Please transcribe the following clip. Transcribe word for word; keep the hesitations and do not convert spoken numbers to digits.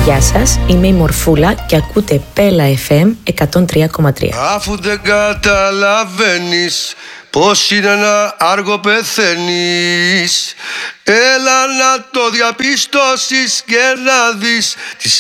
Γεια σας, είμαι η Μορφούλα και ακούτε Πέλα εφ εμ εκατόν τρία κόμμα τρία. Αφού δεν καταλαβαίνεις πως είναι ένα άργο πεθαίνεις, έλα να το διαπιστώσεις και να δεις τις